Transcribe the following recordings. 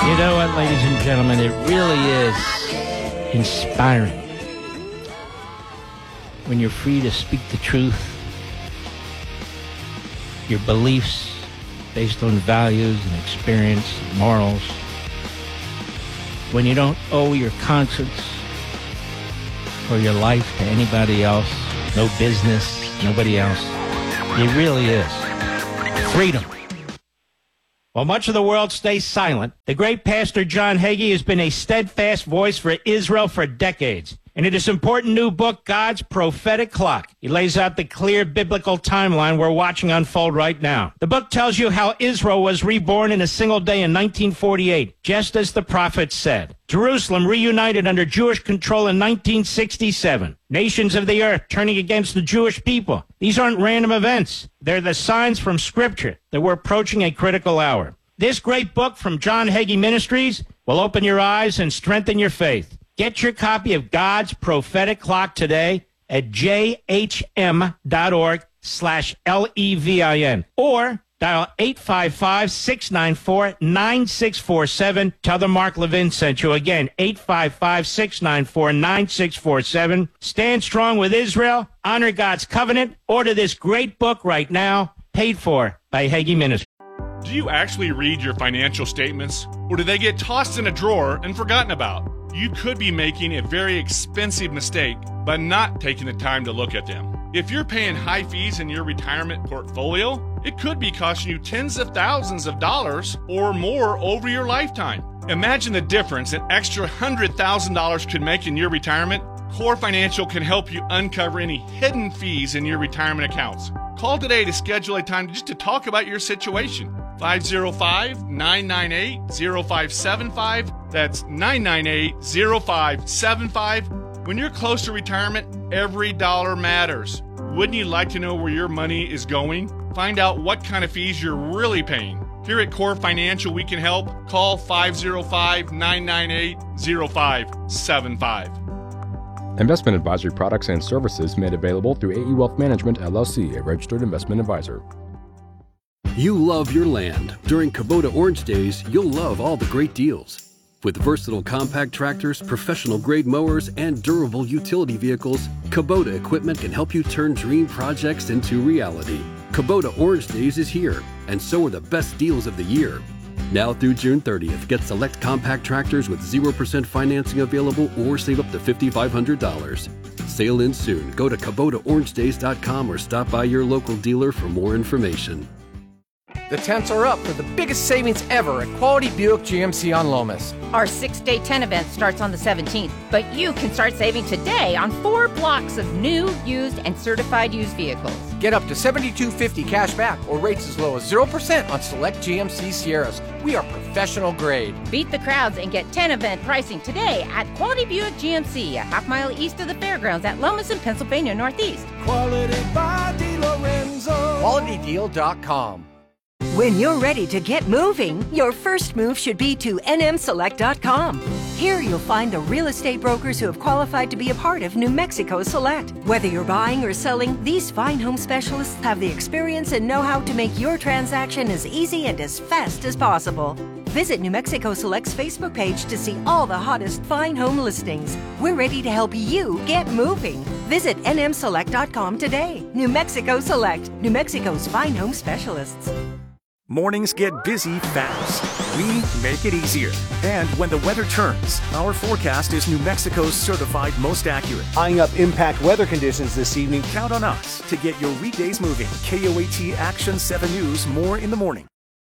You know what, ladies and gentlemen, it really is inspiring when you're free to speak the truth, your beliefs based on values and experience and morals, when you don't owe your conscience or your life to anybody else, no business, nobody else. It really is freedom. While much of the world stays silent, the great Pastor John Hagee has been a steadfast voice for Israel for decades. And in his important new book, God's Prophetic Clock, he lays out the clear biblical timeline we're watching unfold right now. The book tells you how Israel was reborn in a single day in 1948, just as the prophet said. Jerusalem reunited under Jewish control in 1967. Nations of the earth turning against the Jewish people. These aren't random events. They're the signs from Scripture that we're approaching a critical hour. This great book from John Hagee Ministries will open your eyes and strengthen your faith. Get your copy of God's Prophetic Clock today at jhm.org/LEVIN or dial 855-694-9647. Tell them Mark Levin sent you. Again, 855-694-9647. Stand strong with Israel. Honor God's covenant. Order this great book right now. Paid for by Hagee Ministries. Do you actually read your financial statements, or do they get tossed in a drawer and forgotten about? You could be making a very expensive mistake by not taking the time to look at them. If you're paying high fees in your retirement portfolio, it could be costing you tens of thousands of dollars or more over your lifetime. Imagine the difference an extra $100,000 could make in your retirement. Core Financial can help you uncover any hidden fees in your retirement accounts. Call today to schedule a time just to talk about your situation. 505-998-0575. That's 998-0575. When you're close to retirement, every dollar matters. Wouldn't you like to know where your money is going? Find out what kind of fees you're really paying. Here at Core Financial, we can help. Call 505-998-0575. Investment advisory products and services made available through AE Wealth Management, LLC, a registered investment advisor. You love your land. During Kubota Orange Days, you'll love all the great deals. With versatile compact tractors, professional-grade mowers, and durable utility vehicles, Kubota equipment can help you turn dream projects into reality. Kubota Orange Days is here, and so are the best deals of the year. Now through June 30th, get select compact tractors with 0% financing available or save up to $5,500. Sale ends soon. Go to KubotaOrangeDays.com or stop by your local dealer for more information. The temps are up for the biggest savings ever at Quality Buick GMC on Lomas. Our 6-day 10 event starts on the 17th, but you can start saving today on 4 blocks of new, used, and certified used vehicles. Get up to $7,250 cash back or rates as low as 0% on select GMC Sierras. We are professional grade. Beat the crowds and get 10 event pricing today at Quality Buick GMC, a half-mile east of the fairgrounds at Lomas in Pennsylvania Northeast. Quality by DeLorenzo. QualityDeal.com. When you're ready to get moving, your first move should be to nmselect.com. Here you'll find the real estate brokers who have qualified to be a part of New Mexico Select. Whether you're buying or selling, these fine home specialists have the experience and know-how to make your transaction as easy and as fast as possible. Visit New Mexico Select's Facebook page to see all the hottest fine home listings. We're ready to help you get moving. Visit nmselect.com today. New Mexico Select, New Mexico's fine home specialists. Mornings get busy fast. We make it easier. And when the weather turns, our forecast is New Mexico's certified most accurate. Eyeing up impact weather conditions this evening. Count on us to get your weekdays moving. KOAT Action 7 News, more in the morning.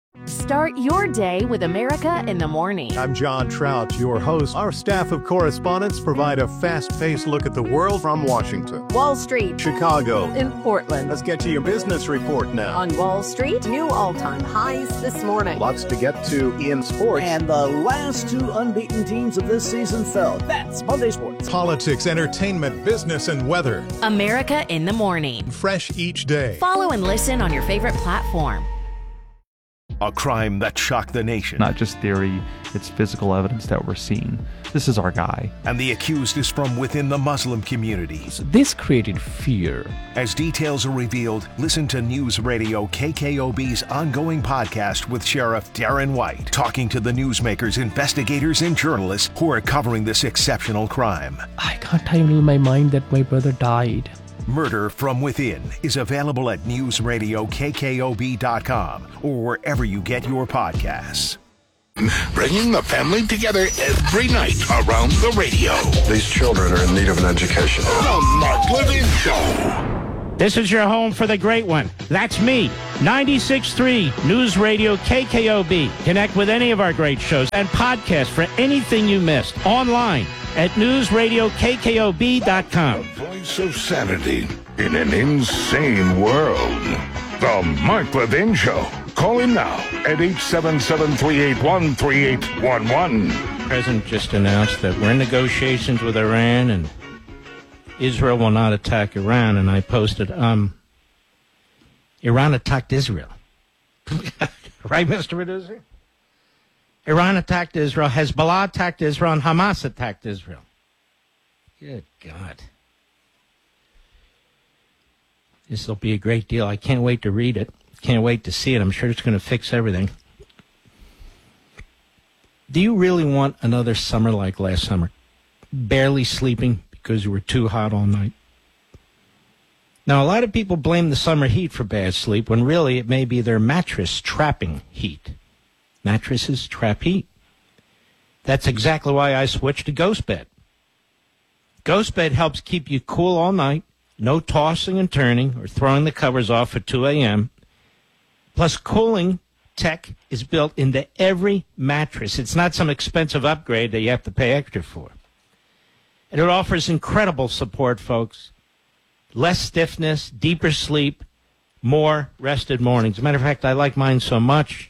Start your day with America in the Morning. I'm John Trout, your host. Our staff of correspondents provide a fast-paced look at the world from Washington, Wall Street, Chicago, in Portland. Let's get to your business report now. On Wall Street, new all-time highs this morning. Lots to get to in sports. And the last 2 unbeaten teams of this season fell. That's Monday Sports. Politics, entertainment, business, and weather. America in the Morning. Fresh each day. Follow and listen on your favorite platform. A crime that shocked the nation. Not just theory, it's physical evidence that we're seeing. This is our guy. And the accused is from within the Muslim community. So this created fear. As details are revealed, listen to News Radio KKOB's ongoing podcast with Sheriff Darren White, talking to the newsmakers, investigators, and journalists who are covering this exceptional crime. I can't even in my mind that my brother died. Murder from Within is available at newsradiokkob.com or wherever you get your podcasts. Bringing the family together every night around the radio. These children are in need of an education. The Mark Levin Show. This is your home for the great one. That's me, 96.3 News Radio KKOB. Connect with any of our great shows and podcast for anything you missed online at newsradiokkob.com. The voice of sanity in an insane world. The Mark Levin Show. Call him now at 877-381-3811. The president just announced that we're in negotiations with Iran and Israel will not attack Iran. And I posted, Iran attacked Israel. Right, Mr. Reducer? Iran attacked Israel, Hezbollah attacked Israel, and Hamas attacked Israel. Good God. This will be a great deal. I can't wait to read it. Can't wait to see it. I'm sure it's going to fix everything. Do you really want another summer like last summer? Barely sleeping because you were too hot all night? Now, a lot of people blame the summer heat for bad sleep when really it may be their mattress trapping heat. Mattresses trap heat. That's exactly why I switched to Ghost Bed. Ghost Bed helps keep you cool all night, no tossing and turning or throwing the covers off at 2 a.m. Plus, cooling tech is built into every mattress. It's not some expensive upgrade that you have to pay extra for. And it offers incredible support, folks. Less stiffness, deeper sleep, more rested mornings. As a matter of fact, I like mine so much.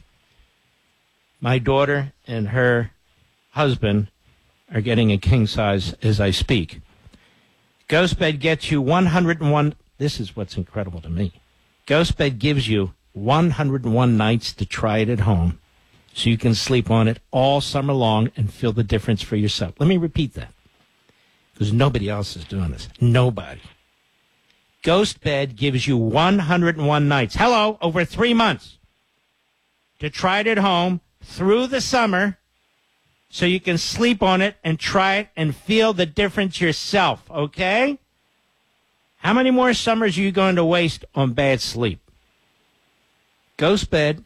My daughter and her husband are getting a king size as I speak. Ghost Bed gets you 101. This is what's incredible to me. Ghost Bed gives you 101 nights to try it at home so you can sleep on it all summer long and feel the difference for yourself. Let me repeat that because nobody else is doing this. Nobody. Ghost Bed gives you 101 nights. Hello, over 3 months to try it at home through the summer so you can sleep on it and try it and feel the difference yourself, okay? How many more summers are you going to waste on bad sleep? Ghost Bed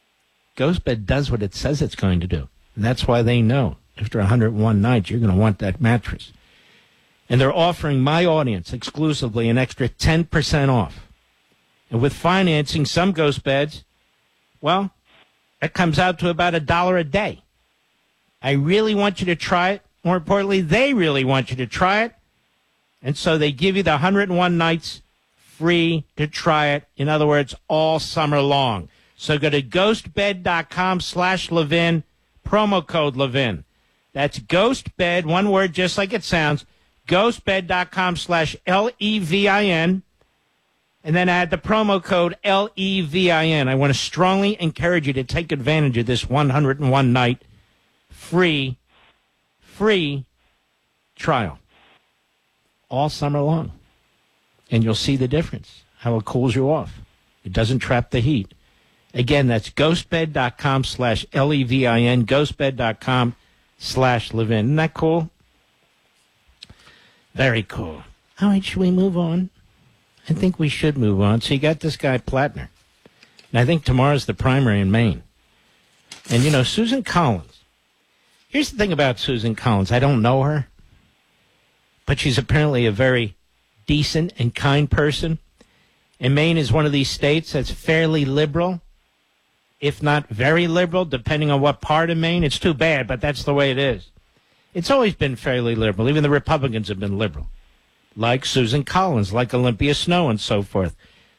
does what it says it's going to do. And that's why they know after 101 nights you're going to want that mattress. And they're offering my audience exclusively an extra 10% off. And with financing, some Ghost Beds, well, that comes out to about $1 a day. I really want you to try it. More importantly, they really want you to try it. And so they give you the 101 nights free to try it. In other words, all summer long. So go to ghostbed.com/Levin, promo code Levin. That's Ghostbed, one word just like it sounds, ghostbed.com/LEVIN. And then add the promo code LEVIN. I want to strongly encourage you to take advantage of this 101 night free trial all summer long. And you'll see the difference, how it cools you off. It doesn't trap the heat. Again, that's ghostbed.com/LEVIN, ghostbed.com/Levin. Isn't that cool? Very cool. All right, should we move on? I think we should move on. So you got this guy, Plattner. And I think tomorrow's the primary in Maine. And, you know, Susan Collins. Here's the thing about Susan Collins. I don't know her. But she's apparently a very decent and kind person. And Maine is one of these states that's fairly liberal, if not very liberal, depending on what part of Maine. It's too bad, but that's the way it is. It's always been fairly liberal. Even the Republicans have been liberal. Like Susan Collins, like Olympia Snowe, and so forth.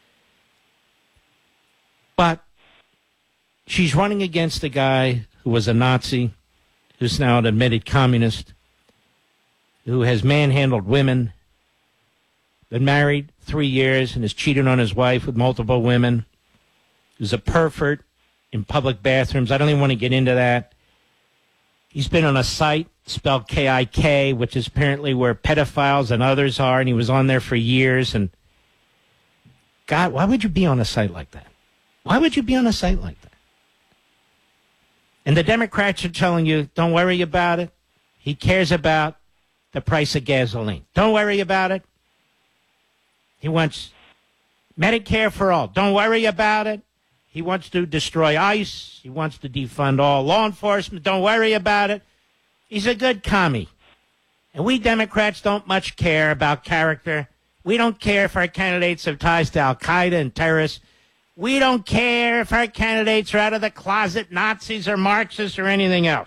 But she's running against a guy who was a Nazi, who's now an admitted communist, who has manhandled women, been married 3 years and has cheated on his wife with multiple women, who's a pervert, in public bathrooms. I don't even want to get into that. He's been on a site spelled KIK, which is apparently where pedophiles and others are, and he was on there for years. And God, why would you be on a site like that? Why would you be on a site like that? And the Democrats are telling you, don't worry about it. He cares about the price of gasoline. Don't worry about it. He wants Medicare for all. Don't worry about it. He wants to destroy ICE. He wants to defund all law enforcement. Don't worry about it. He's a good commie. And we Democrats don't much care about character. We don't care if our candidates have ties to Al-Qaeda and terrorists. We don't care if our candidates are out of the closet Nazis or Marxists or anything else.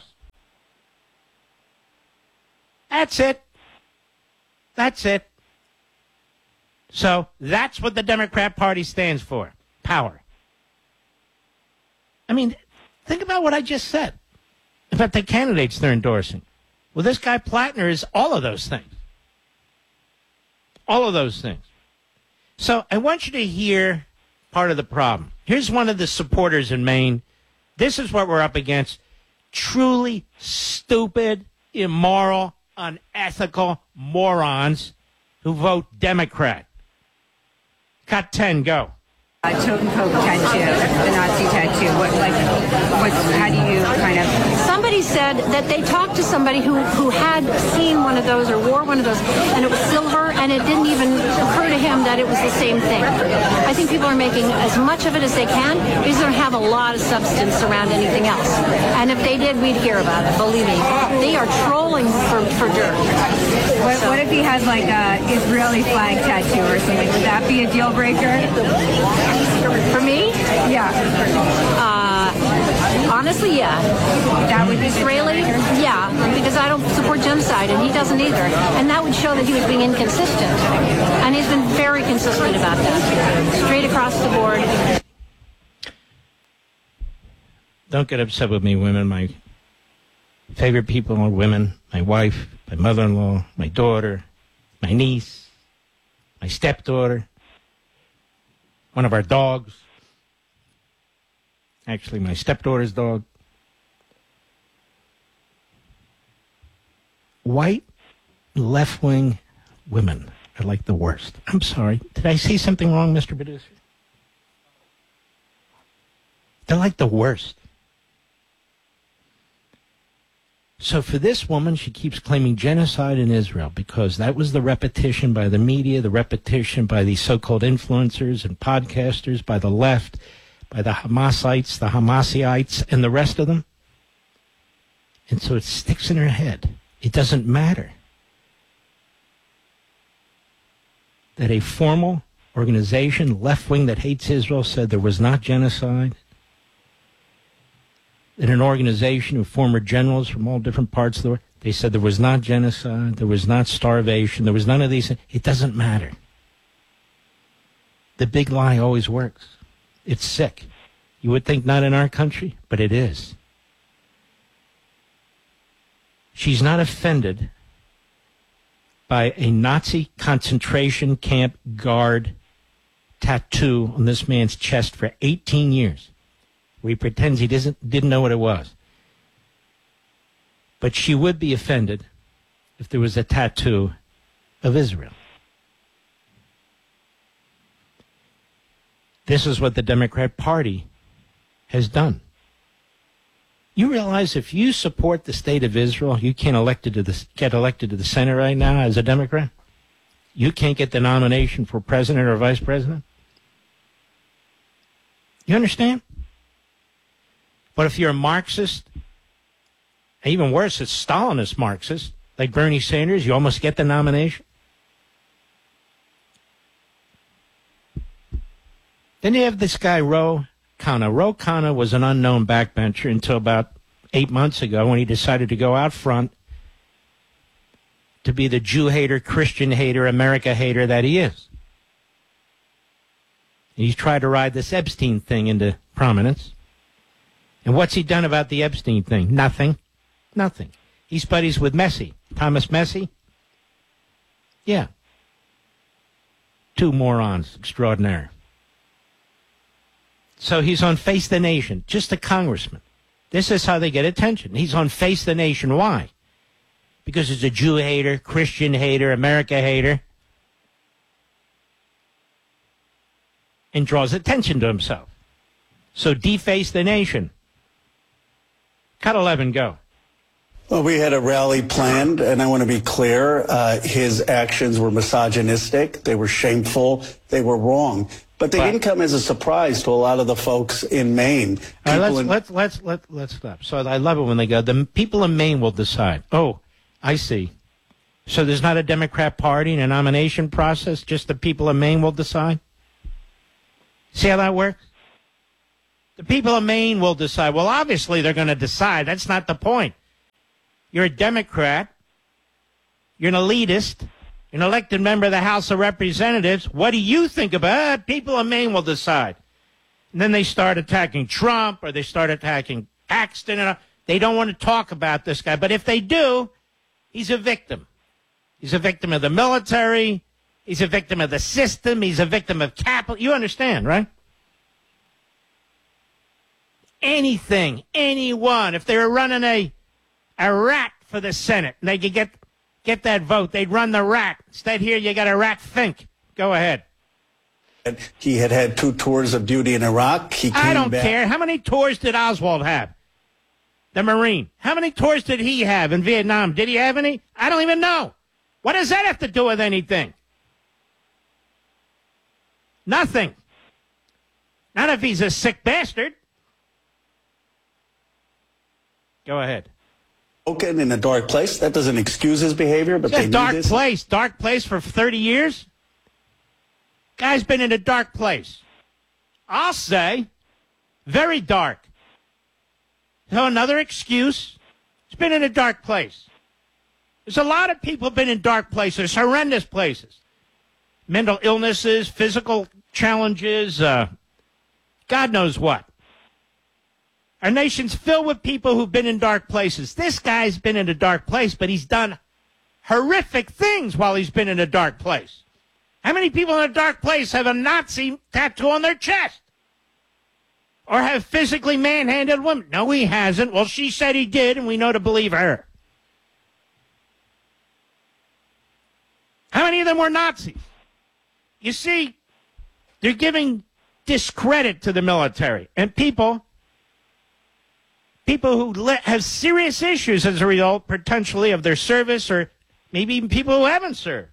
That's it. That's it. So that's what the Democrat Party stands for. Power. I mean, think about what I just said about the candidates they're endorsing. Well, this guy Plattner is all of those things. All of those things. So I want you to hear part of the problem. Here's one of the supporters in Maine. This is what we're up against. Truly stupid, immoral, unethical morons who vote Democrat. Cut 10, go. Totem pole tattoo, the Nazi tattoo. How do you kind of? Somebody said that they talked to somebody who had seen one of those or wore one of those, and it was silver, and it didn't even occur to him that it was the same thing. I think people are making as much of it as they can because they don't have a lot of substance around anything else. And if they did, we'd hear about it. Believe me, they are trolling for dirt. What if he has like a Israeli flag tattoo or something? Would that be a deal breaker? For me? Yeah. Honestly, yeah. That would be Israeli? Yeah, because I don't support genocide, and he doesn't either. And that would show that he was being inconsistent. And he's been very consistent about that. Straight across the board. Don't get upset with me, women. My favorite people are women. My wife, my mother-in-law, my daughter, my niece, my stepdaughter, one of our dogs. Actually, my stepdaughter's dog. White, left-wing women are like the worst. I'm sorry. Did I say something wrong, Mr. Producer? They're like the worst. So for this woman, she keeps claiming genocide in Israel because that was the repetition by the media, the repetition by these so-called influencers and podcasters, by the left, by the Hamasites, the Hamasiites, and the rest of them. And so it sticks in her head. It doesn't matter that a formal organization, left-wing that hates Israel, said there was not genocide. In an organization of former generals from all different parts of the world, they said there was not genocide, there was not starvation, there was none of these things. It doesn't matter. The big lie always works. It's sick. You would think not in our country, but it is. She's not offended by a Nazi concentration camp guard tattoo on this man's chest for 18 years. Where he pretends he didn't know what it was. But she would be offended if there was a tattoo of Israel. This is what the Democrat Party has done. You realize if you support the state of Israel, you can't get elected to the Senate right now as a Democrat? You can't get the nomination for president or vice president? You understand? But if you're a Marxist, even worse, a Stalinist Marxist, like Bernie Sanders, you almost get the nomination. Then you have this guy, Ro Khanna. Ro Khanna was an unknown backbencher until about 8 months ago when he decided to go out front to be the Jew hater, Christian hater, America hater that he is. And he's tried to ride this Epstein thing into prominence. And what's he done about the Epstein thing? Nothing. Nothing. He's buddies with Messi. Thomas Messi? Yeah. Two morons extraordinaire. So he's on Face the Nation, just a congressman. This is how they get attention. He's on Face the Nation. Why? Because he's a Jew hater, Christian hater, America hater, and draws attention to himself. So deface the nation. Cut 11, go. Well, we had a rally planned, and I want to be clear. His actions were misogynistic. They were shameful. They were wrong. But they didn't come as a surprise to a lot of the folks in Maine. All right, let's stop. So I love it when they go, the people in Maine will decide. Oh, I see. So there's not a Democrat Party in a nomination process, just the people of Maine will decide? See how that works? The people of Maine will decide. Well, obviously they're going to decide. That's not the point. You're a Democrat. You're an elitist. You're an elected member of the House of Representatives. What do you think about it? People of Maine will decide. And then they start attacking Trump or they start attacking Paxton. And they don't want to talk about this guy. But if they do, he's a victim. He's a victim of the military. He's a victim of the system. He's a victim of capital. You understand, right? Anything, anyone, if they were running a rat for the Senate and they could get that vote, they'd run the rat. Instead here, you got a rat think. Go ahead. He had 2 tours of duty in Iraq. I don't care. How many tours did Oswald have? The Marine. How many tours did he have in Vietnam? Did he have any? I don't even know. What does that have to do with anything? Nothing. Not if he's a sick bastard. Go ahead. Spoken in a dark place. That doesn't excuse his behavior, but they dark place for 30 years. Guy's been in a dark place. I'll say, very dark. So another excuse. He's been in a dark place. There's a lot of people been in dark places, horrendous places. Mental illnesses, physical challenges, God knows what. Our nation's filled with people who've been in dark places. This guy's been in a dark place, but he's done horrific things while he's been in a dark place. How many people in a dark place have a Nazi tattoo on their chest? Or have physically manhandled women? No, he hasn't. Well, she said he did, and we know to believe her. How many of them were Nazis? You see, they're giving discredit to the military. And people who have serious issues as a result, potentially, of their service, or maybe even people who haven't served.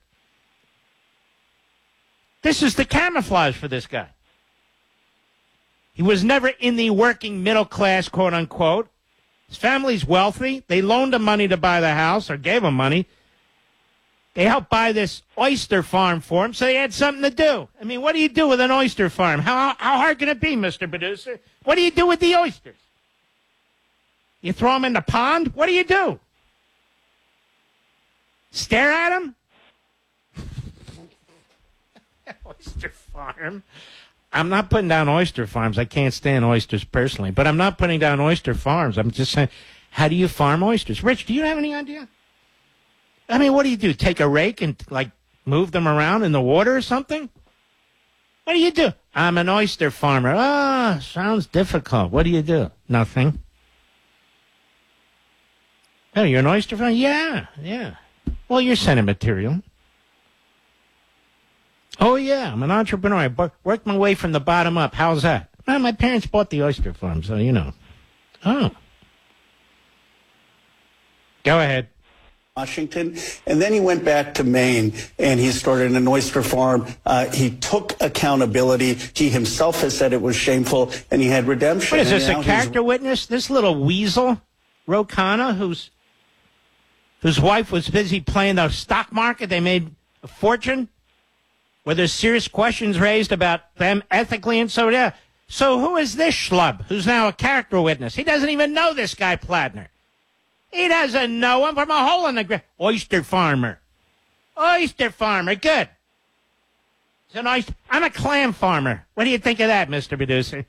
This is the camouflage for this guy. He was never in the working middle class, quote unquote. His family's wealthy. They loaned him money to buy the house, or gave him money. They helped buy this oyster farm for him, so they had something to do. I mean, what do you do with an oyster farm? How hard can it be, Mr. Producer? What do you do with the oysters? You throw them in the pond? What do you do? Stare at them? Oyster farm? I'm not putting down oyster farms. I can't stand oysters personally, but I'm not putting down oyster farms. I'm just saying, how do you farm oysters? Rich, do you have any idea? I mean, what do you do? Take a rake and, move them around in the water or something? What do you do? I'm an oyster farmer. Ah, sounds difficult. What do you do? Nothing. Oh, you're an oyster farmer? Yeah. Well, you're sending material. Oh, yeah, I'm an entrepreneur. I worked my way from the bottom up. How's that? Well, my parents bought the oyster farm, so you know. Oh. Go ahead. Washington, and then he went back to Maine, and he started an oyster farm. He took accountability. He himself has said it was shameful, and he had redemption. What is this, a character witness? This little weasel, Ro Khanna, whose wife was busy playing the stock market. They made a fortune. Where there's serious questions raised about them ethically and so yeah. So who is this schlub who's now a character witness? He doesn't even know this guy Platner. He doesn't know him from a hole in the ground. Oyster farmer. Oyster farmer. Good. I'm a clam farmer. What do you think of that, Mr. Producer?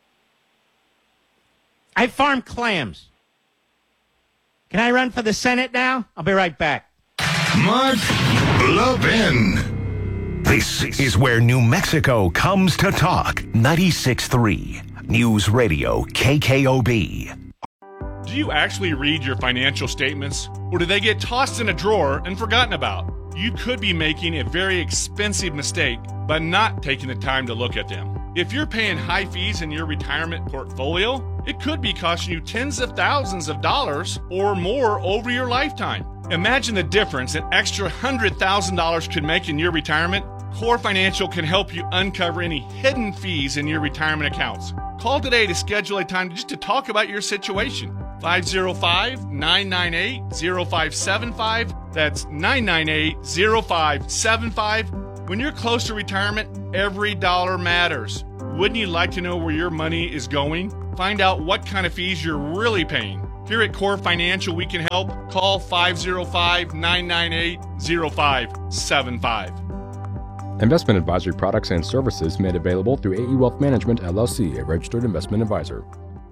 I farm clams. Can I run for the Senate now? I'll be right back. Mark Levin. This is where New Mexico comes to talk. 96.3 News Radio KKOB. Do you actually read your financial statements, or do they get tossed in a drawer and forgotten about? You could be making a very expensive mistake by not taking the time to look at them. If you're paying high fees in your retirement portfolio, it could be costing you tens of thousands of dollars or more over your lifetime. Imagine the difference an extra $100,000 could make in your retirement. Core Financial can help you uncover any hidden fees in your retirement accounts. Call today to schedule a time just to talk about your situation. 505-998-0575. That's 998-0575. When you're close to retirement, every dollar matters. Wouldn't you like to know where your money is going? Find out what kind of fees you're really paying. Here at Core Financial, we can help. Call 505-998-0575. Investment advisory products and services made available through AE Wealth Management, LLC, a registered investment advisor.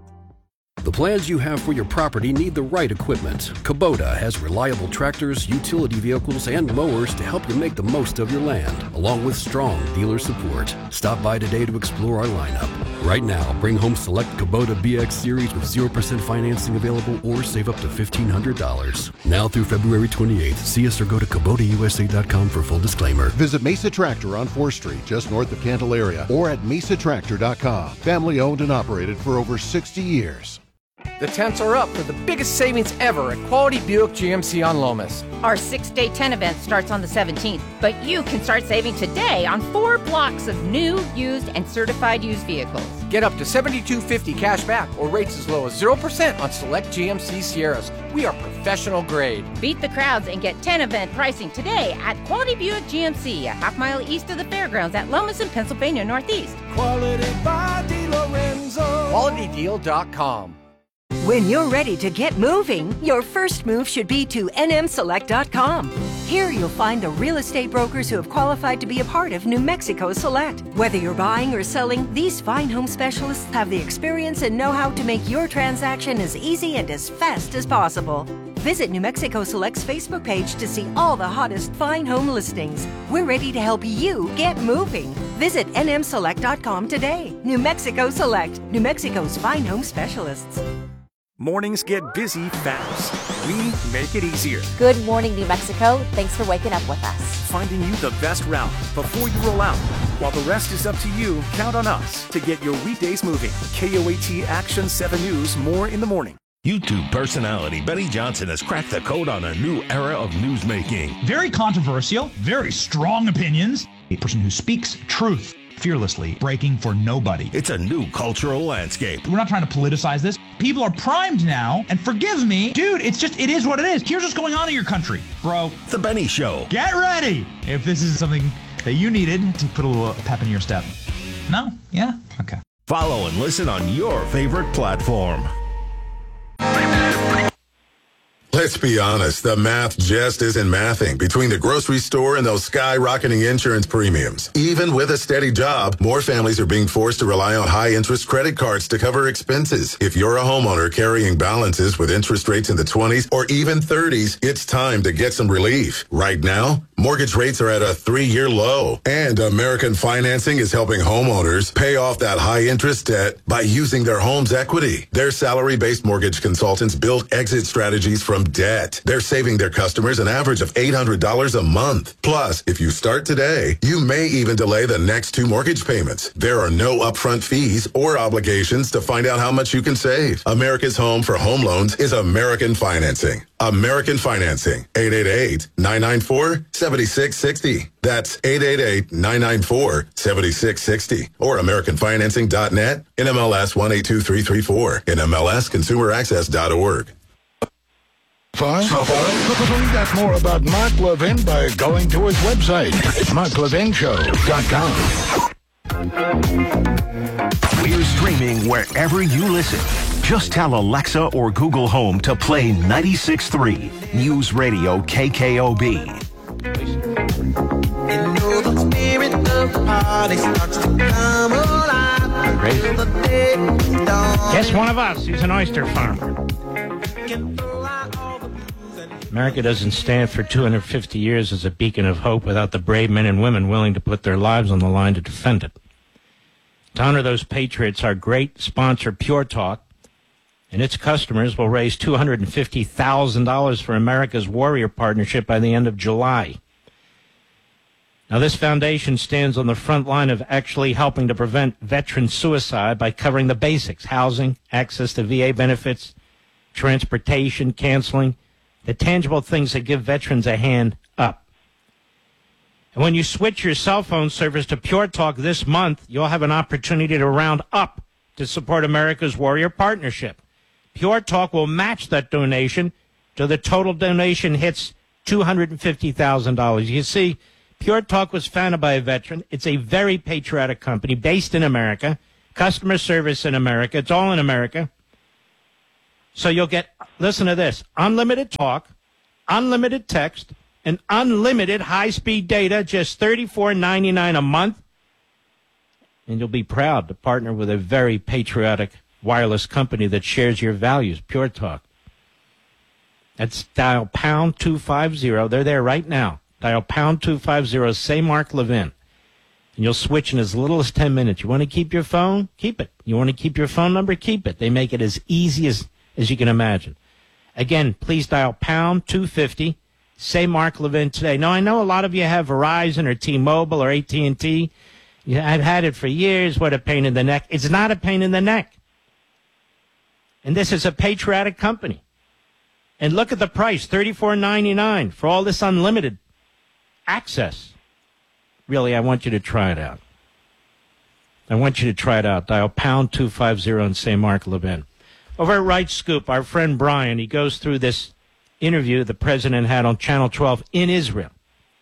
The plans you have for your property need the right equipment. Kubota has reliable tractors, utility vehicles, and mowers to help you make the most of your land, along with strong dealer support. Stop by today to explore our lineup. Right now, bring home select Kubota BX Series with 0% financing available or save up to $1,500. Now through February 28th, see us or go to KubotaUSA.com for full disclaimer. Visit Mesa Tractor on 4th Street, just north of Candelaria, or at mesatractor.com. Family owned and operated for over 60 years. The tents are up for the biggest savings ever at Quality Buick GMC on Lomas. Our 6-day tent event starts on the 17th, but you can start saving today on 4 blocks of new, used, and certified used vehicles. Get up to $72.50 cash back or rates as low as 0% on select GMC Sierras. We are professional grade. Beat the crowds and get tent event pricing today at Quality Buick GMC, a half-mile east of the fairgrounds at Lomas in Pennsylvania Northeast. Quality by DeLorenzo. QualityDeal.com. When you're ready to get moving, your first move should be to nmselect.com. Here you'll find the real estate brokers who have qualified to be a part of New Mexico Select. Whether you're buying or selling, these fine home specialists have the experience and know-how to make your transaction as easy and as fast as possible. Visit New Mexico Select's Facebook page to see all the hottest fine home listings. We're ready to help you get moving. Visit nmselect.com today. New Mexico Select, New Mexico's fine home specialists. Mornings get busy fast. We make it easier. Good morning, New Mexico. Thanks for waking up with us. Finding you the best route before you roll out. While the rest is up to you, count on us to get your weekdays moving. KOAT Action 7 News, more in the morning. YouTube personality Benny Johnson has cracked the code on a new era of newsmaking. Very controversial, very strong opinions. A person who speaks truth fearlessly, breaking for nobody. It's a new cultural landscape. We're not trying to politicize this. People are primed now, and forgive me, dude, it is what it is. Here's what's going on in your country, bro. The Benny Show. Get ready if this is something that you needed to put a little pep in your step. No? Yeah? Okay. Follow and listen on your favorite platform. Let's be honest, the math just isn't mathing between the grocery store and those skyrocketing insurance premiums. Even with a steady job, more families are being forced to rely on high-interest credit cards to cover expenses. If you're a homeowner carrying balances with interest rates in the 20s or even 30s, it's time to get some relief. Right now, mortgage rates are at a 3-year low, and American Financing is helping homeowners pay off that high-interest debt by using their home's equity. Their salary-based mortgage consultants build exit strategies from debt. They're saving their customers an average of $800 a month. Plus, if you start today, you may even delay the next 2 mortgage payments. There are no upfront fees or obligations to find out how much you can save. America's home for home loans is American Financing. American Financing, 888-994-7660. That's 888-994-7660. Or AmericanFinancing.net, NMLS 182334, NMLSConsumerAccess.org. Find out more about Mark Levin by going to his website, marklevinshow.com. We're streaming wherever you listen. Just tell Alexa or Google Home to play 96.3 News Radio KKOB. You know the spirit of the party starts to come alive. Crazy. Guess one of us. He's an oyster farmer. America doesn't stand for 250 years as a beacon of hope without the brave men and women willing to put their lives on the line to defend it. To honor those patriots, our great sponsor, Pure Talk, and its customers will raise $250,000 for America's Warrior Partnership by the end of July. Now, this foundation stands on the front line of actually helping to prevent veteran suicide by covering the basics: housing, access to VA benefits, transportation, counseling, the tangible things that give veterans a hand up. And when you switch your cell phone service to Pure Talk this month, you'll have an opportunity to round up to support America's Warrior Partnership. Pure Talk will match that donation till the total donation hits $250,000. You see, Pure Talk was founded by a veteran. It's a very patriotic company based in America, customer service in America. It's all in America. So you'll get, listen to this, unlimited talk, unlimited text, and unlimited high-speed data, just $34.99 a month. And you'll be proud to partner with a very patriotic wireless company that shares your values, Pure Talk. That's dial pound 250. They're there right now. Dial pound 250, say Mark Levin. And you'll switch in as little as 10 minutes. You want to keep your phone? Keep it. You want to keep your phone number? Keep it. They make it as easy as you can imagine. Again, please dial pound 250, say Mark Levin today. Now, I know a lot of you have Verizon or T-Mobile or AT&T. I've had it for years. What a pain in the neck. It's not a pain in the neck. And this is a patriotic company. And look at the price, $34.99 for all this unlimited access. Really, I want you to try it out. I want you to try it out. Dial pound 250 and say Mark Levin. Over at Right Scoop, our friend Brian, he goes through this interview the president had on Channel 12 in Israel.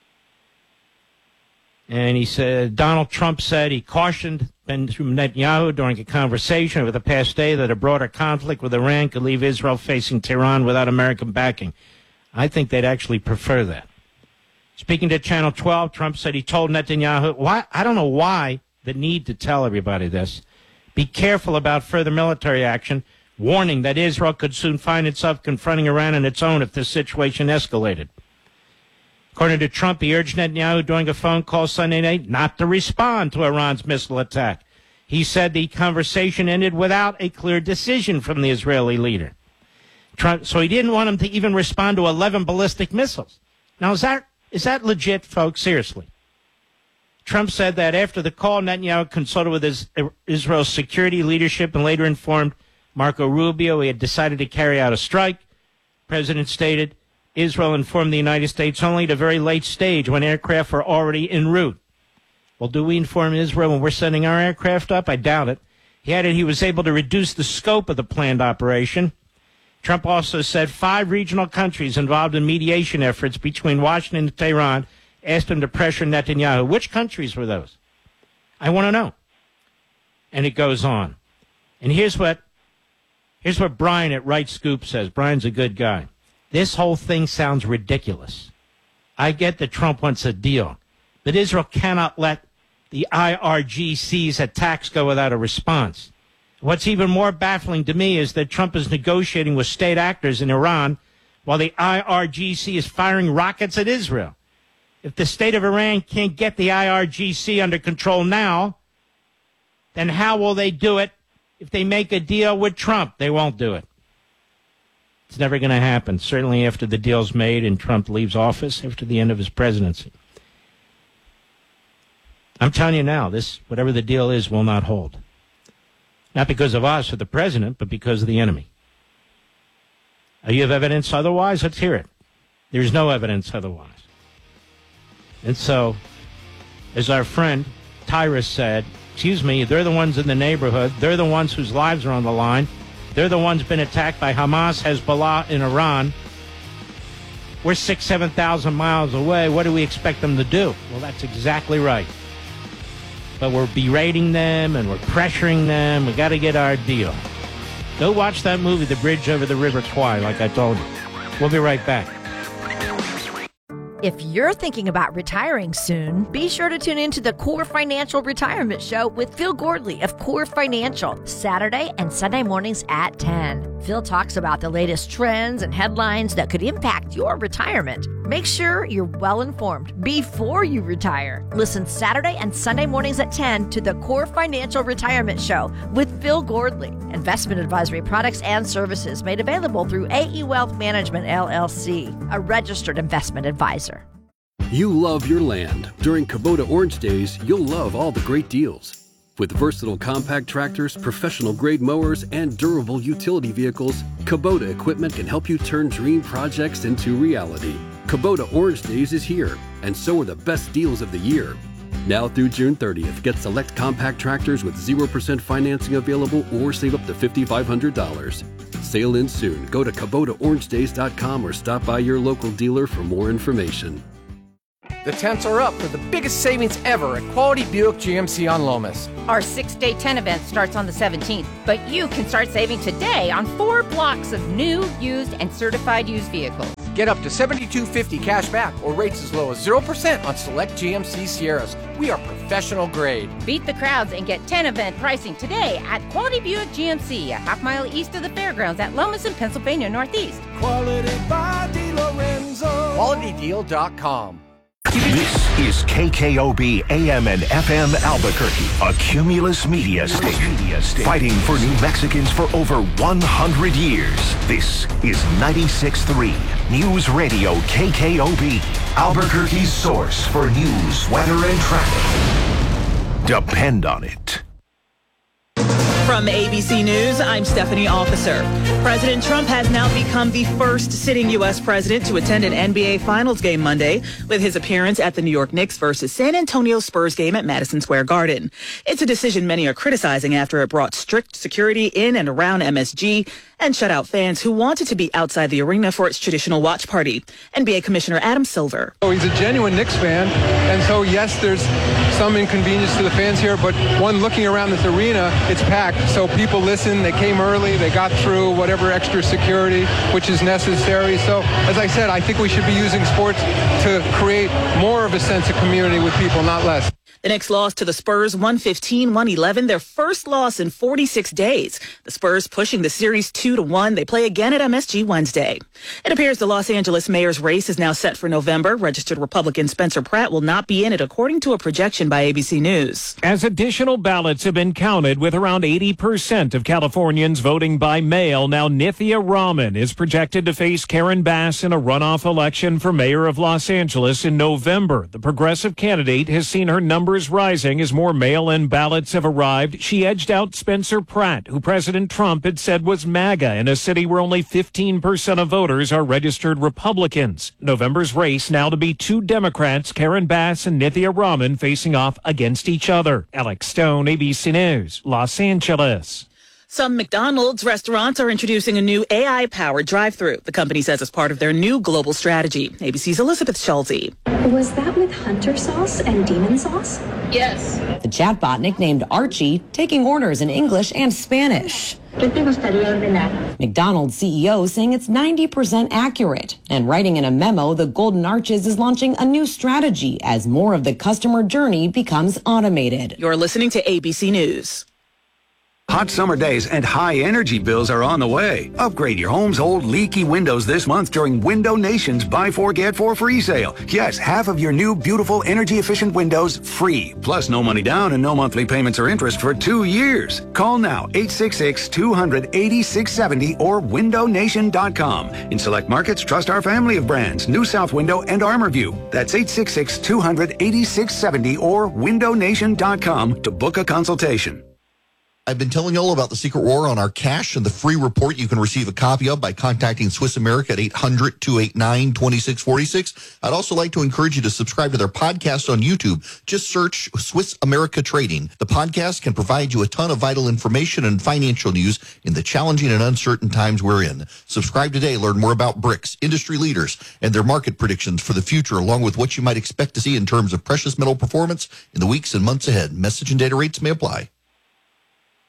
And he said, Donald Trump said he cautioned Benjamin Netanyahu during a conversation over the past day that a broader conflict with Iran could leave Israel facing Tehran without American backing. I think they'd actually prefer that. Speaking to Channel 12, Trump said he told Netanyahu, I don't know why the need to tell everybody this. Be careful about further military action, warning that Israel could soon find itself confronting Iran on its own if the situation escalated. According to Trump, he urged Netanyahu during a phone call Sunday night not to respond to Iran's missile attack. He said the conversation ended without a clear decision from the Israeli leader. Trump, so he didn't want him to even respond to 11 ballistic missiles. Now, is that legit, folks? Seriously. Trump said that after the call, Netanyahu consulted with Israel's security leadership and later informed Marco Rubio he had decided to carry out a strike. The president stated, Israel informed the United States only at a very late stage when aircraft were already en route. Well, do we inform Israel when we're sending our aircraft up? I doubt it. He added he was able to reduce the scope of the planned operation. Trump also said 5 regional countries involved in mediation efforts between Washington and Tehran asked him to pressure Netanyahu. Which countries were those? I want to know. And it goes on. And here's what Brian at Right Scoop says. Brian's a good guy. This whole thing sounds ridiculous. I get that Trump wants a deal, but Israel cannot let the IRGC's attacks go without a response. What's even more baffling to me is that Trump is negotiating with state actors in Iran while the IRGC is firing rockets at Israel. If the state of Iran can't get the IRGC under control now, then how will they do it if they make a deal with Trump? They won't do it. It's never going to happen, certainly after the deal's made and Trump leaves office after the end of his presidency. I'm telling you now, this, whatever the deal is, will not hold. Not because of us or the president, but because of the enemy. You have evidence otherwise? Let's hear it. There's no evidence otherwise. And so, as our friend Tyrus said, they're the ones in the neighborhood. They're the ones whose lives are on the line. They're the ones been attacked by Hamas, Hezbollah in Iran. We're 7,000 miles away. What do we expect them to do? Well, that's exactly right. But we're berating them and we're pressuring them. We got to get our deal. Go watch that movie, The Bridge Over the River Kwai, like I told you. We'll be right back. If you're thinking about retiring soon, be sure to tune into the Core Financial Retirement Show with Phil Gordley of Core Financial, Saturday and Sunday mornings at 10. Phil talks about the latest trends and headlines that could impact your retirement. Make sure you're well informed before you retire. Listen Saturday and Sunday mornings at 10 to the Core Financial Retirement Show with Phil Gordley. Investment advisory products and services made available through AE Wealth Management, LLC, a registered investment advisor. You love your land. During Kubota Orange Days, you'll love all the great deals. With versatile compact tractors, professional-grade mowers, and durable utility vehicles, Kubota equipment can help you turn dream projects into reality. Kubota Orange Days is here, and so are the best deals of the year. Now through June 30th, get select compact tractors with 0% financing available or save up to $5,500. Sale ends soon. Go to KubotaOrangeDays.com or stop by your local dealer for more information. The tents are up for the biggest savings ever at Quality Buick GMC on Lomas. Our 6-day tent event starts on the 17th, but you can start saving today on 4 blocks of new, used, and certified used vehicles. Get up to $72.50 cash back or rates as low as 0% on select GMC Sierras. We are professional grade. Beat the crowds and get 10 event pricing today at Quality Buick GMC, a half-mile east of the fairgrounds at Lomas in Pennsylvania Northeast. Quality by DeLorenzo. QualityDeal.com. This is KKOB AM and FM Albuquerque, a Cumulus Media station, fighting for New Mexicans for over 100 years. This is 96.3 News Radio KKOB, Albuquerque's source for news, weather, and traffic. Depend on it. From ABC News, I'm Stephanie Officer. President Trump has now become the first sitting U.S. president to attend an NBA Finals game Monday with his appearance at the New York Knicks versus San Antonio Spurs game at Madison Square Garden. It's a decision many are criticizing after it brought strict security in and around MSG and shut out fans who wanted to be outside the arena for its traditional watch party. NBA Commissioner Adam Silver. Oh, he's a genuine Knicks fan, and so yes, there's some inconvenience to the fans here, but one looking around this arena, it's packed. So people listen, they came early, they got through whatever extra security, which is necessary. So as I said, I think we should be using sports to create more of a sense of community with people, not less. The Knicks lost to the Spurs 115-111, their first loss in 46 days. The Spurs pushing the series 2-1. They play again at MSG Wednesday. It appears the Los Angeles mayor's race is now set for November. Registered Republican Spencer Pratt will not be in it, according to a projection by ABC News. As additional ballots have been counted, with around 80% of Californians voting by mail, now Nithya Raman is projected to face Karen Bass in a runoff election for mayor of Los Angeles in November. The progressive candidate has seen her numbers rising as more mail-in ballots have arrived. She edged out Spencer Pratt, who President Trump had said was MAGA in a city where only 15% of voters are registered Republicans. November's race now to be 2 Democrats, Karen Bass and Nithya Raman, facing off against each other. Alex Stone, ABC News, Los Angeles. Some McDonald's restaurants are introducing a new AI-powered drive-thru. The company says as part of their new global strategy. ABC's Elizabeth Schulte. Was that with Hunter sauce and demon sauce? Yes. The chatbot nicknamed Archie, taking orders in English and Spanish. McDonald's CEO saying it's 90% accurate. And writing in a memo, the Golden Arches is launching a new strategy as more of the customer journey becomes automated. You're listening to ABC News. Hot summer days and high energy bills are on the way. Upgrade your home's old leaky windows this month during Window Nation's Buy 4 Get 4 free sale. Yes, half of your new beautiful energy efficient windows free. Plus no money down and no monthly payments or interest for 2 years. Call now 866-200-8670 or windownation.com. In select markets, trust our family of brands, New South Window and ArmorView. That's 866-200-8670 or windownation.com to book a consultation. I've been telling you all about the secret war on our cash and the free report you can receive a copy of by contacting Swiss America at 800-289-2646. I'd also like to encourage you to subscribe to their podcast on YouTube. Just search Swiss America Trading. The podcast can provide you a ton of vital information and financial news in the challenging and uncertain times we're in. Subscribe today. Learn more about BRICS, industry leaders, and their market predictions for the future, along with what you might expect to see in terms of precious metal performance in the weeks and months ahead. Message and data rates may apply.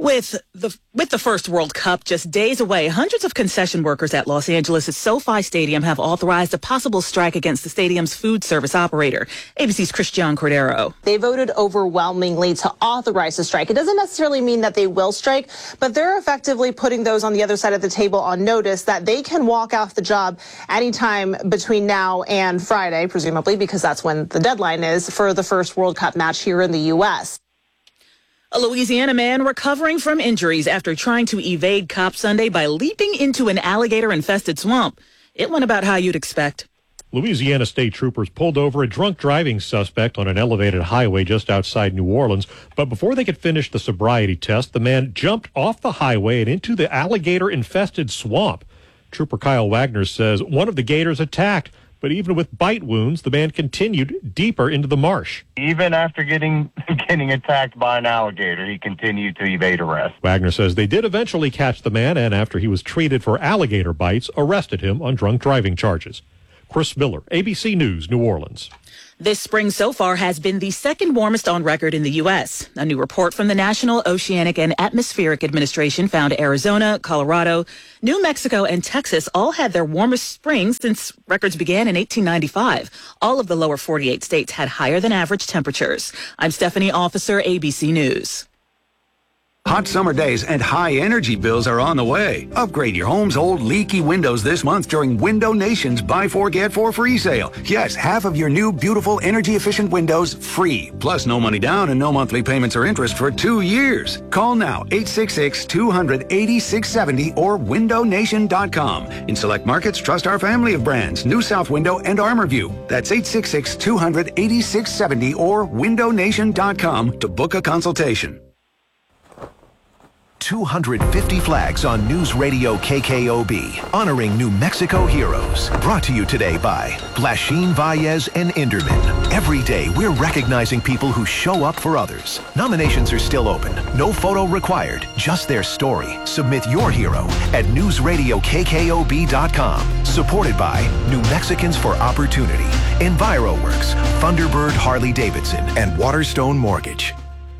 With the first World Cup just days away, hundreds of concession workers at Los Angeles' SoFi Stadium have authorized a possible strike against the stadium's food service operator. ABC's Christian Cordero. They voted overwhelmingly to authorize the strike. It doesn't necessarily mean that they will strike, but they're effectively putting those on the other side of the table on notice that they can walk off the job anytime between now and Friday, presumably, because that's when the deadline is for the first World Cup match here in the U.S. A Louisiana man recovering from injuries after trying to evade cops Sunday by leaping into an alligator-infested swamp. It went about how you'd expect. Louisiana state troopers pulled over a drunk driving suspect on an elevated highway just outside New Orleans. But before they could finish the sobriety test, the man jumped off the highway and into the alligator-infested swamp. Trooper Kyle Wagner says one of the gators attacked. But even with bite wounds, the man continued deeper into the marsh. Even after getting attacked by an alligator, he continued to evade arrest. Wagner says they did eventually catch the man, and after he was treated for alligator bites, arrested him on drunk driving charges. Chris Miller, ABC News, New Orleans. This spring so far has been the second warmest on record in the U.S. A new report from the National Oceanic and Atmospheric Administration found Arizona, Colorado, New Mexico, and Texas all had their warmest springs since records began in 1895. All of the lower 48 states had higher than average temperatures. I'm Stephanie Officer, ABC News. Hot summer days and high energy bills are on the way. Upgrade your home's old leaky windows this month during Window Nation's Buy 4 Get 4 free sale. Yes, half of your new beautiful energy efficient windows free. Plus no money down and no monthly payments or interest for 2 years. Call now 866-200-8670 or windownation.com. In select markets, trust our family of brands, New South Window and ArmorView. That's 866-200-8670 or windownation.com to book a consultation. 250 flags on News Radio KKOB, honoring New Mexico heroes. Brought to you today by Blashin, Valles, and Inderman. Every day, we're recognizing people who show up for others. Nominations are still open. No photo required, just their story. Submit your hero at newsradiokkkob.com. Supported by New Mexicans for Opportunity, EnviroWorks, Thunderbird Harley-Davidson, and Waterstone Mortgage.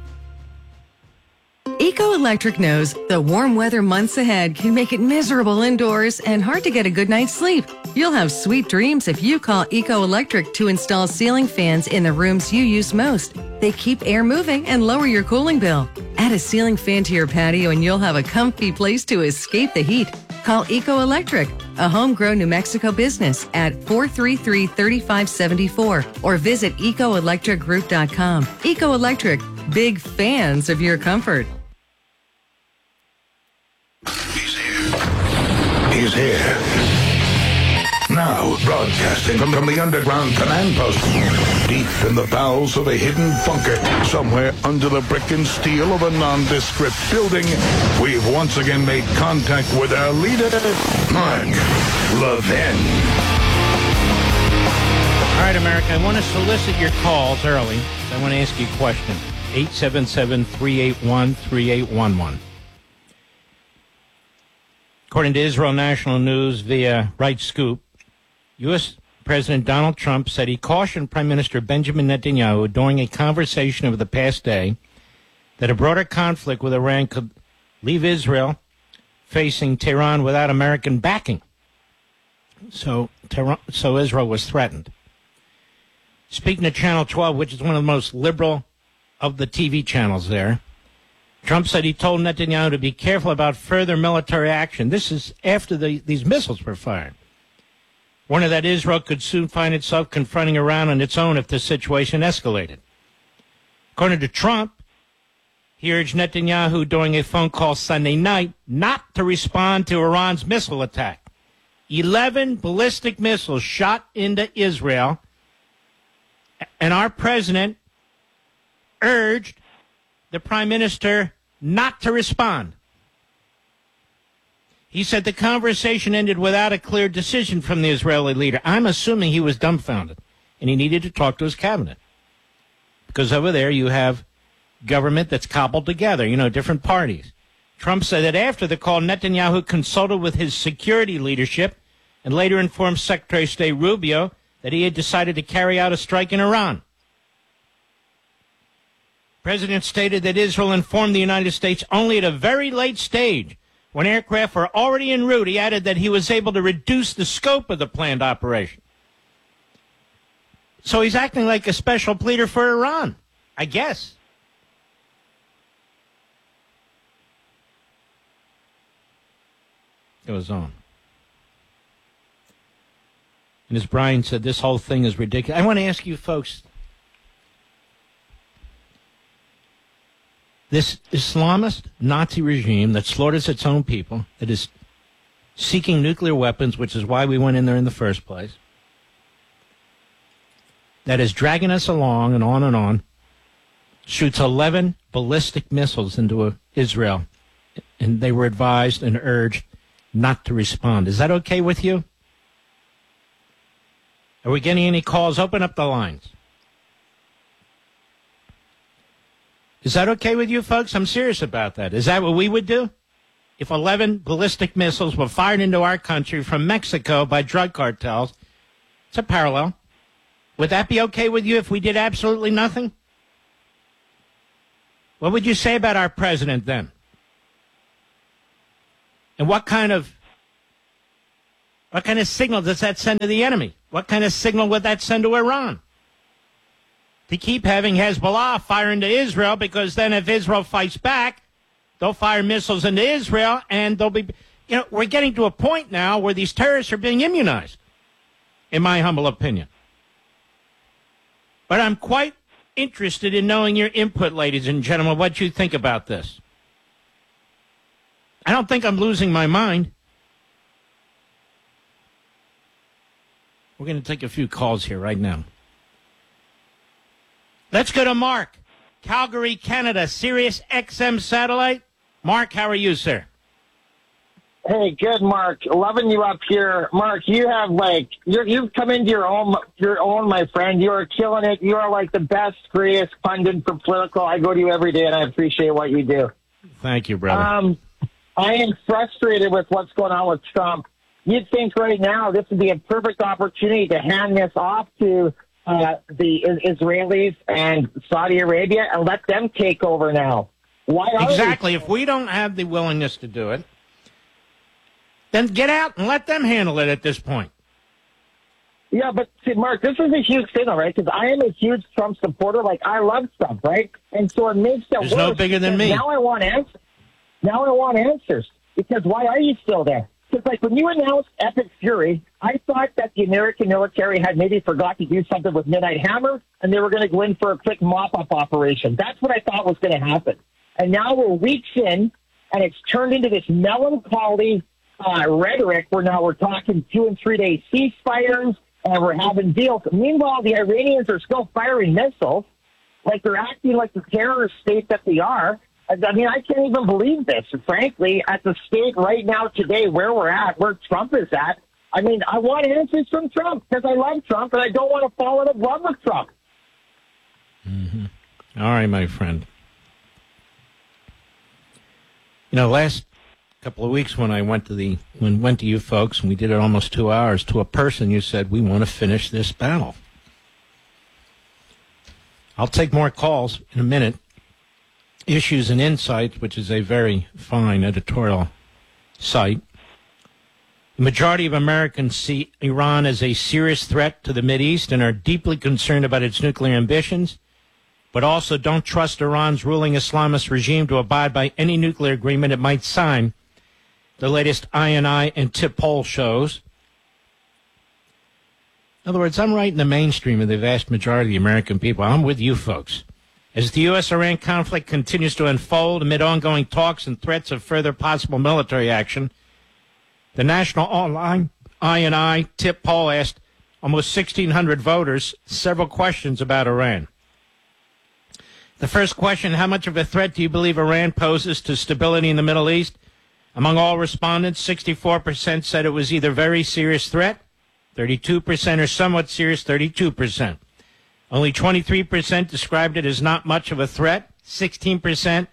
Eco Electric knows the warm weather months ahead can make it miserable indoors and hard to get a good night's sleep. You'll have sweet dreams if you call Eco Electric to install ceiling fans in the rooms you use most. They keep air moving and lower your cooling bill. Add a ceiling fan to your patio and you'll have a comfy place to escape the heat. Call Eco Electric, a homegrown New Mexico business, at 433-3574 or visit ecoelectricgroup.com. Eco Electric, big fans of your comfort. He's here. Now, broadcasting from the underground command post, deep in the bowels of a hidden bunker, somewhere under the brick and steel of a nondescript building, we've once again made contact with our leader, Mark Levin. All right, America, I want to solicit your calls early. I want to ask you a question. 877-381-3811. According to Israel National News via Right Scoop, U.S. President Donald Trump said he cautioned Prime Minister Benjamin Netanyahu during a conversation over the past day that a broader conflict with Iran could leave Israel facing Tehran without American backing. So Israel was threatened. Speaking to Channel 12, which is one of the most liberal of the TV channels there, Trump said he told Netanyahu to be careful about further military action. This is after these missiles were fired. Warning that Israel could soon find itself confronting Iran on its own if the situation escalated. According to Trump, he urged Netanyahu during a phone call Sunday night not to respond to Iran's missile attack. 11 ballistic missiles shot into Israel, and our president urged the prime minister not to respond. He said the conversation ended without a clear decision from the Israeli leader. I'm assuming he was dumbfounded, and he needed to talk to his cabinet. Because over there you have government that's cobbled together, different parties. Trump said that after the call, Netanyahu consulted with his security leadership and later informed Secretary of State Rubio that he had decided to carry out a strike in Iran. President stated that Israel informed the United States only at a very late stage when aircraft were already en route. He added that he was able to reduce the scope of the planned operation. So he's acting like a special pleader for Iran, I guess. Goes on. And as Brian said, this whole thing is ridiculous. I want to ask you folks, this Islamist Nazi regime that slaughters its own people, that is seeking nuclear weapons, which is why we went in there in the first place, that is dragging us along and on, shoots 11 ballistic missiles into Israel, and they were advised and urged not to respond. Is that okay with you? Are we getting any calls? Open up the lines. Is that okay with you folks? I'm serious about that. Is that what we would do? If 11 ballistic missiles were fired into our country from Mexico by drug cartels, it's a parallel. Would that be okay with you if we did absolutely nothing? What would you say about our president then? And what kind of signal does that send to the enemy? What kind of signal would that send to Iran? To keep having Hezbollah fire into Israel, because then if Israel fights back, they'll fire missiles into Israel, and they'll be, we're getting to a point now where these terrorists are being immunized, in my humble opinion. But I'm quite interested in knowing your input, ladies and gentlemen, what you think about this. I don't think I'm losing my mind. We're going to take a few calls here right now. Let's go to Mark, Calgary, Canada, Sirius XM satellite. Mark, how are you, sir? Hey, good, Mark. Loving you up here. Mark, you have you've come into your own, my friend. You are killing it. You are like the best, greatest pundit for political. I go to you every day, and I appreciate what you do. Thank you, brother. I am frustrated with what's going on with Trump. You'd think right now this would be a perfect opportunity to hand this off to the Israelis and Saudi Arabia and let them take over now. Why are exactly. If we don't have the willingness to do it, then get out and let them handle it at this point. Yeah, but see, Mark, this is a huge thing, all right? Because I am a huge Trump supporter. Like, I love Trump, right? And so it makes it worse. There's no bigger than me. Now I want answers. Because why are you still there? Because, when you announced Epic Fury, I thought that the American military had maybe forgot to do something with Midnight Hammer, and they were going to go in for a quick mop-up operation. That's what I thought was going to happen. And now we're weeks in, and it's turned into this melancholy rhetoric where now we're talking 2 and 3 day ceasefires, and we're having deals. Meanwhile, the Iranians are still firing missiles, like they're acting like the terrorist state that they are. I mean, I can't even believe this. Frankly, at the state right now today, where we're at, where Trump is at, I mean, I want answers from Trump because I love Trump and I don't want to fall in love with Trump. Mm-hmm. All right, my friend. Last couple of weeks when I went to you folks, and we did it almost 2 hours, to a person, you said, we want to finish this battle. I'll take more calls in a minute. Issues and Insights, which is a very fine editorial site. The majority of Americans see Iran as a serious threat to the Mideast and are deeply concerned about its nuclear ambitions, but also don't trust Iran's ruling Islamist regime to abide by any nuclear agreement it might sign, the latest INI and TIP poll shows. In other words, I'm right in the mainstream of the vast majority of the American people. I'm with you folks. As the U.S.-Iran conflict continues to unfold amid ongoing talks and threats of further possible military action, the National Online INI TIP poll asked almost 1,600 voters several questions about Iran. The first question, how much of a threat do you believe Iran poses to stability in the Middle East? Among all respondents, 64% said it was either very serious threat, 32% or somewhat serious, 32%. Only 23% described it as not much of a threat, 16%,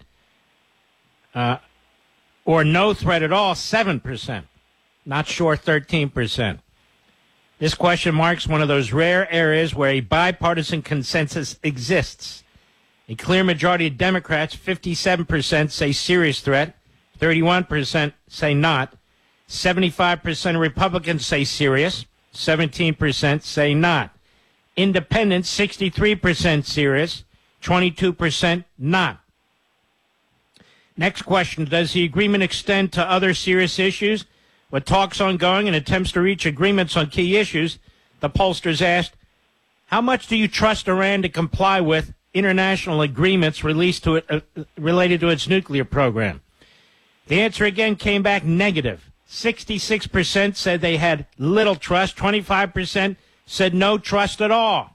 or no threat at all, 7%. Not sure, 13%. This question marks one of those rare areas where a bipartisan consensus exists. A clear majority of Democrats, 57%, say serious threat, 31% say not, 75% of Republicans say serious, 17% say not. Independents, 63% serious, 22% not. Next question, does the agreement extend to other serious issues? With talks ongoing and attempts to reach agreements on key issues, the pollsters asked, how much do you trust Iran to comply with international agreements related to its nuclear program? The answer again came back negative. 66% said they had little trust. 25% said no trust at all.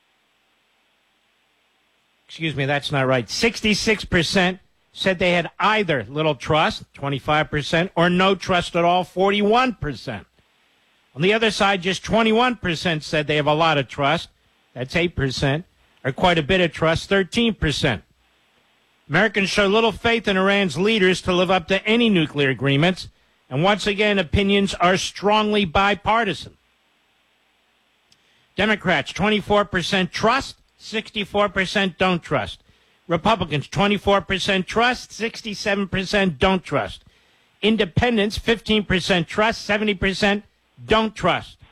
Excuse me, that's not right. 66% said they had either little trust, 25%, or no trust at all, 41%. On the other side, just 21% said they have a lot of trust, that's 8%, or quite a bit of trust, 13%. Americans show little faith in Iran's leaders to live up to any nuclear agreements, and once again, opinions are strongly bipartisan. Democrats, 24% trust, 64% don't trust. Republicans, 24% trust, 67% don't trust. Independents, 15% trust, 70% don't trust.